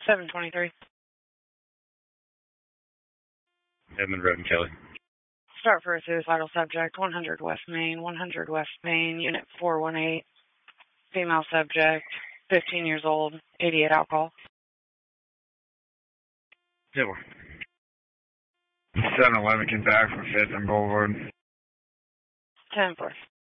723. Edmund Road and Kelly. Start for a suicidal subject, 100 West Main, 100 West Main, Unit 418. Female subject, 15 years old, 88 alcohol. 711 came back from 5th and Boulevard. 10-4.